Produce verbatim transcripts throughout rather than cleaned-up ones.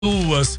Duas,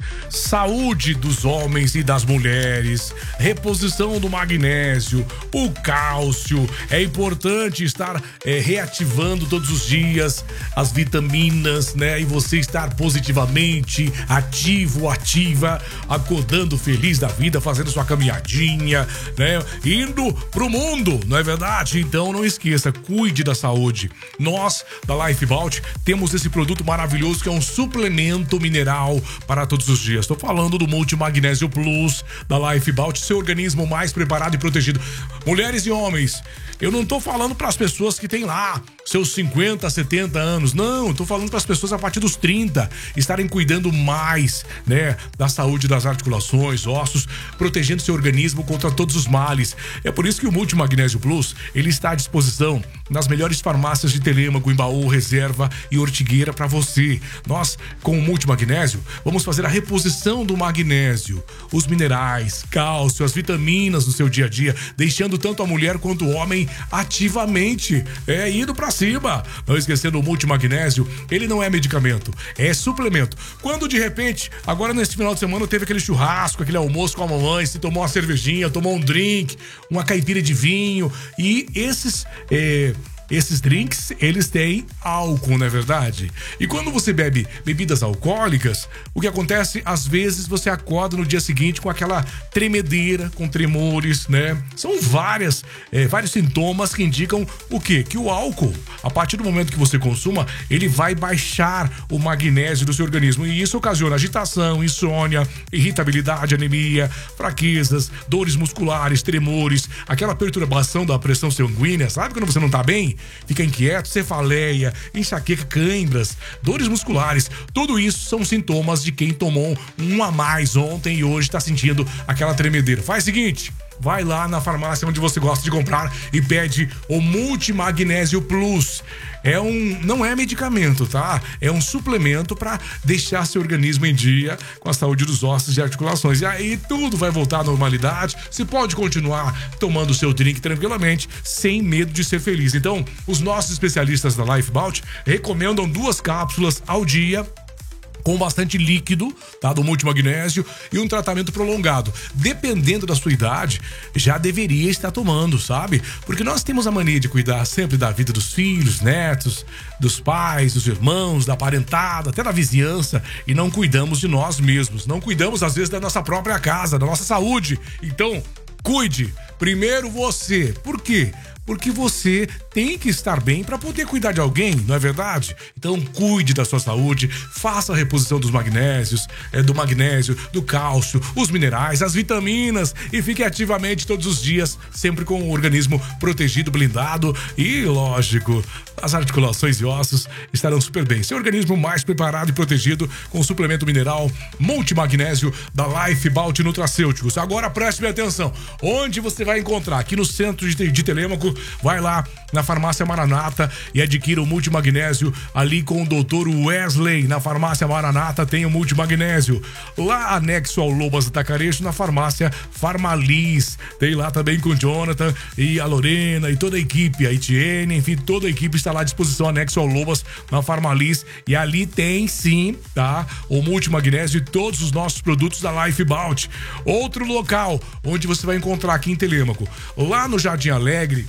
saúde dos homens e das mulheres, reposição do magnésio, o cálcio. É importante estar é, reativando todos os dias as vitaminas, né? E você estar positivamente ativo, ativa, acordando feliz da vida, fazendo sua caminhadinha, né? Indo pro mundo, não é verdade? Então não esqueça, cuide da saúde. Nós, da Lifevault, temos esse produto maravilhoso que é um suplemento mineral para todos os dias. Estou falando do Multimagnésio Plus da Lifevault, seu organismo mais preparado e protegido. Mulheres e homens, eu não estou falando para as pessoas que têm lá seus cinquenta, setenta anos. Não, estou falando para as pessoas a partir dos trinta estarem cuidando mais, né, da saúde das articulações, ossos, protegendo seu organismo contra todos os males. É por isso que o Multimagnésio Plus, ele está à disposição nas melhores farmácias de Telêmaco, Embaú, Reserva e Ortigueira para você. Nós, com o Multimagnésio, vamos fazer a reposição do magnésio, os minerais, cálcio, as vitaminas no seu dia a dia, deixando tanto a mulher quanto o homem ativamente, é, indo pra cima. Não esquecendo, o Multimagnésio, ele não é medicamento, é suplemento. Quando de repente, agora nesse final de semana teve aquele churrasco, aquele almoço com a mamãe, se tomou uma cervejinha, tomou um drink, uma caipira de vinho, e esses é, Esses drinks, eles têm álcool, não é verdade? E quando você bebe bebidas alcoólicas, o que acontece? Às vezes você acorda no dia seguinte com aquela tremedeira, com tremores, né? São várias, é, vários sintomas que indicam o quê? Que o álcool, a partir do momento que você consuma, ele vai baixar o magnésio do seu organismo. E isso ocasiona agitação, insônia, irritabilidade, anemia, fraquezas, dores musculares, tremores, aquela perturbação da pressão sanguínea. Sabe quando você não tá bem? Fica inquieto, cefaleia, enxaqueca, cãibras, dores musculares. Tudo isso são sintomas de quem tomou um a mais ontem e hoje está sentindo aquela tremedeira. Faz o seguinte, vai lá na farmácia onde você gosta de comprar e pede o Multimagnésio Plus. É um, não é medicamento, tá? É um suplemento para deixar seu organismo em dia com a saúde dos ossos e articulações. E aí tudo vai voltar à normalidade. Você pode continuar tomando o seu drink tranquilamente, sem medo de ser feliz. Então, os nossos especialistas da Lifevault recomendam duas cápsulas ao dia, com bastante líquido, tá? Do multimagnésio e um tratamento prolongado. Dependendo da sua idade, já deveria estar tomando, sabe? Porque nós temos a mania de cuidar sempre da vida dos filhos, netos, dos pais, dos irmãos, da parentada, até da vizinhança, e não cuidamos de nós mesmos. Não cuidamos, às vezes, da nossa própria casa, da nossa saúde. Então, cuide primeiro você. Por quê? Porque você tem que estar bem para poder cuidar de alguém, não é verdade? Então cuide da sua saúde, faça a reposição dos magnésios, é, do magnésio, do cálcio, os minerais, as vitaminas e fique ativamente todos os dias, sempre com o organismo protegido, blindado e, lógico, as articulações e ossos estarão super bem. Seu organismo mais preparado e protegido com o suplemento mineral Multimagnésio da Lifevault Nutracêuticos. Agora preste bem atenção, onde você vai encontrar? Aqui no centro de, de Telêmaco, vai lá na farmácia Maranata e adquira o Multimagnésio ali com o doutor Wesley. Na farmácia Maranata tem o Multimagnésio. Lá anexo ao Lobas Atacarejo, na farmácia Farmalis. Tem lá também com o Jonathan e a Lorena e toda a equipe, a Etienne, enfim, toda a equipe está lá à disposição, anexo ao Lobas, na Farmalis. E ali tem sim, tá? O Multimagnésio e todos os nossos produtos da Lifevault. Outro local onde você vai encontrar aqui em Telêmaco, lá no Jardim Alegre,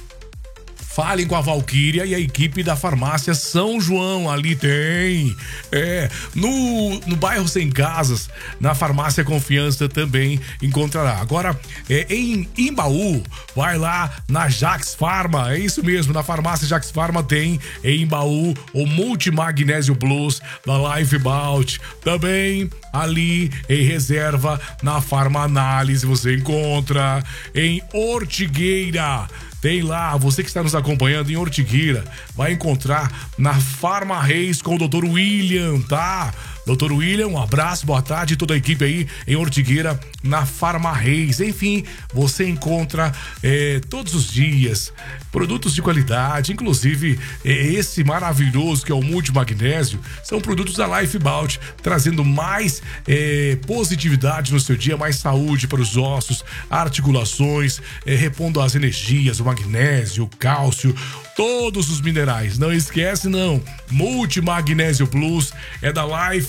falem com a Valquíria e a equipe da farmácia São João, ali tem. É, no, no bairro Sem Casas, na farmácia Confiança também encontrará. Agora, é, em Embaú, vai lá na Jax Farma, é isso mesmo, na farmácia Jax Farma tem em Embaú o Multimagnésio Plus da Lifevault. Também ali em Reserva, na Farma Análise, você encontra em Ortigueira. Tem lá, você que está nos acompanhando em Ortigueira, vai encontrar na Farma Reis com o doutor William, tá? doutor William, um abraço, boa tarde, toda a equipe aí em Ortigueira, na Farma Reis. Enfim, você encontra é, todos os dias produtos de qualidade, inclusive é, esse maravilhoso que é o Multimagnésio, são produtos da Lifevault, trazendo mais é, positividade no seu dia, mais saúde para os ossos, articulações, é, repondo as energias, o magnésio, o cálcio, todos os minerais. Não esquece não, Multimagnésio Plus é da Life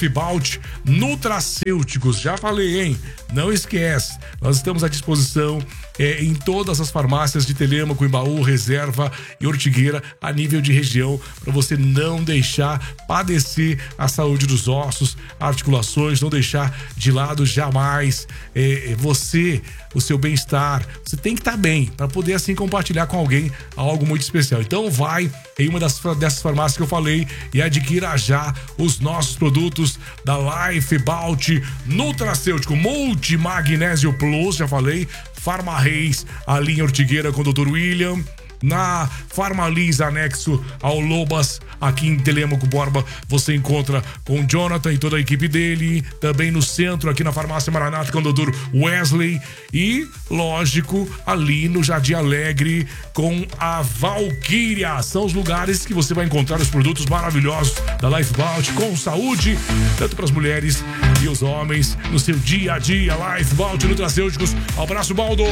Lifebaut Nutracêuticos. Já falei, hein? Não esquece, nós estamos à disposição é, em todas as farmácias de Telêmaco, Embaú, Reserva e Ortigueira, a nível de região, para você não deixar padecer a saúde dos ossos, articulações, não deixar de lado jamais é, você, o seu bem-estar. Você tem que estar bem para poder assim compartilhar com alguém algo muito especial. Então vai em uma das, dessas farmácias que eu falei e adquira já os nossos produtos da Lifebaut Nutracêutico Multimagnésio Plus, já falei, Farma Reis, a linha Ortigueira com o doutor William. Na Farmalis, anexo ao Lobas, aqui em Telêmaco Borba, você encontra com o Jonathan e toda a equipe dele. Também no centro, aqui na Farmácia Maranata, com o doutor Wesley. E, lógico, ali no Jardim Alegre, com a Valquíria. São os lugares que você vai encontrar os produtos maravilhosos da Lifebaut, com saúde, tanto para as mulheres e os homens, no seu dia a dia. Lifebaut Nutracêuticos. Abraço, Baldo.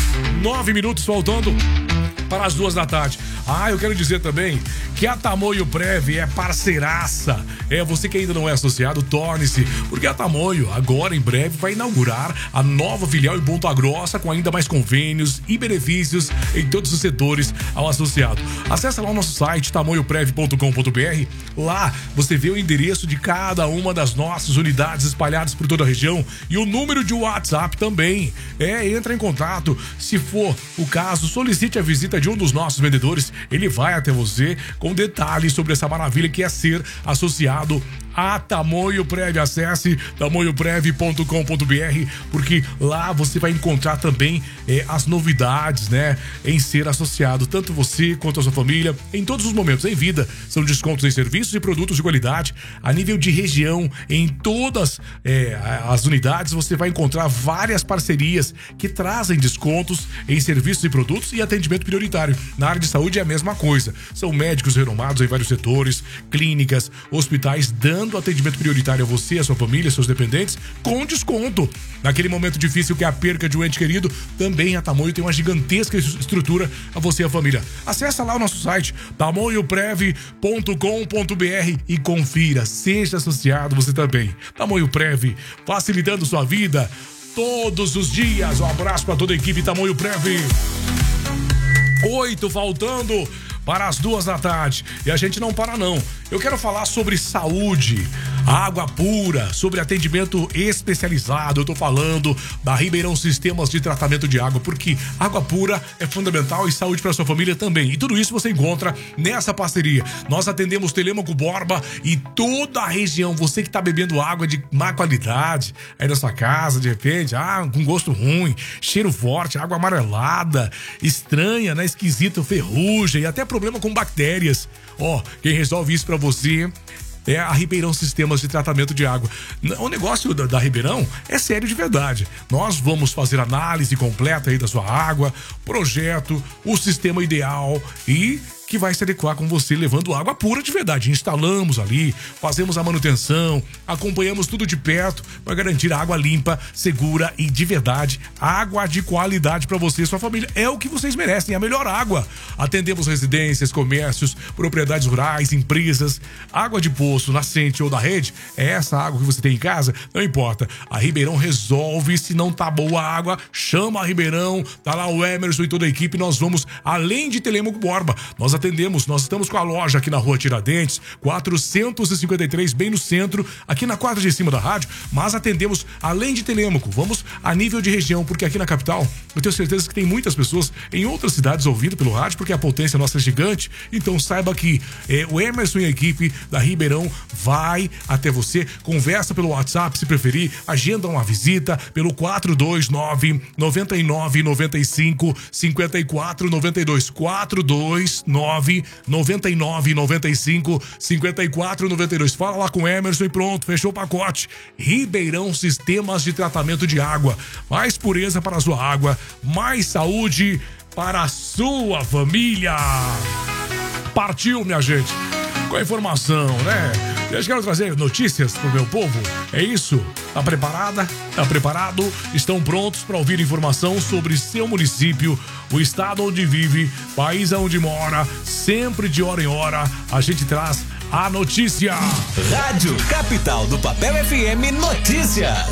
Nove minutos faltando para as duas da tarde. Ah, eu quero dizer também que a Tamoio Prev é parceiraça. É, você que ainda não é associado, torne-se, porque a Tamoio agora em breve vai inaugurar a nova filial em Ponta Grossa, com ainda mais convênios e benefícios em todos os setores ao associado. Acesse lá o nosso site tamoio prev ponto com ponto br. Lá você vê o endereço de cada uma das nossas unidades espalhadas por toda a região e o número de WhatsApp também. É, entra em contato. Se for o caso, solicite a visita de um dos nossos vendedores. Ele vai até você com detalhes sobre essa maravilha que é ser associado a Tamoio Prev. Acesse tamoio prev ponto com ponto br, porque lá você vai encontrar também é, as novidades, né, em ser associado, tanto você quanto a sua família, em todos os momentos em vida. São descontos em serviços e produtos de qualidade a nível de região. Em todas é, as unidades você vai encontrar várias parcerias que trazem descontos em serviços e produtos e atendimento prioritário. Na área de saúde é a mesma coisa. São médicos renomados em vários setores, clínicas, hospitais, dando atendimento prioritário a você, a sua família, seus dependentes, com desconto. Naquele momento difícil que é a perca de um ente querido, também a Tamoio tem uma gigantesca estrutura a você e a família. Acesse lá o nosso site tamoio prev ponto com ponto br e confira, seja associado você também. Tamoio Prev, facilitando sua vida todos os dias. Um abraço para toda a equipe Tamoio Prev. Oito faltando para as duas da tarde. E a gente não para não. Eu quero falar sobre saúde, água pura, sobre atendimento especializado. Eu tô falando da Ribeirão Sistemas de Tratamento de Água, porque água pura é fundamental e saúde para sua família também. E tudo isso você encontra nessa parceria. Nós atendemos Telêmaco Borba e toda a região. Você que tá bebendo água de má qualidade aí na sua casa, de repente, ah, com gosto ruim, cheiro forte, água amarelada, estranha, né, esquisita, ferrugem e até problema com bactérias. Ó, quem resolve isso pra você é a Ribeirão Sistemas de Tratamento de Água. O negócio da, da Ribeirão é sério de verdade. Nós vamos fazer análise completa aí da sua água, projeto, o sistema ideal e que vai se adequar com você, levando água pura de verdade. Instalamos ali, fazemos a manutenção, acompanhamos tudo de perto para garantir água limpa, segura e de verdade, água de qualidade para você e sua família. É o que vocês merecem, a melhor água. Atendemos residências, comércios, propriedades rurais, empresas. Água de poço, nascente ou da rede, é essa água que você tem em casa? Não importa. A Ribeirão resolve. Se não tá boa a água, chama a Ribeirão. Tá lá o Emerson e toda a equipe. Nós vamos além de Telêmaco Borba. Nós atendemos, nós estamos com a loja aqui na rua Tiradentes, quatrocentos e cinquenta e três, bem no centro, aqui na quadra de cima da rádio, mas atendemos além de Telêmaco, vamos a nível de região, porque aqui na capital, eu tenho certeza que tem muitas pessoas em outras cidades ouvindo pelo rádio, porque a potência nossa é gigante, então saiba que é, o Emerson e a equipe da Ribeirão vai até você, conversa pelo WhatsApp se preferir, agenda uma visita pelo quatro dois nove, nove nove nove cinco, cinco quatro nove dois, quatro dois nove, nove nove nove cinco, cinco quatro nove dois. Fala lá com o Emerson e pronto, fechou o pacote. Ribeirão Sistemas de Tratamento de Água. Mais pureza para a sua água, mais saúde para a sua família. Partiu, minha gente, com a informação, né? Eu quero trazer notícias pro meu povo. É isso? Tá preparada? Tá preparado? Estão prontos para ouvir informação sobre seu município, o estado onde vive, país onde mora? Sempre de hora em hora a gente traz a notícia. Rádio Capital do Papel F M Notícias.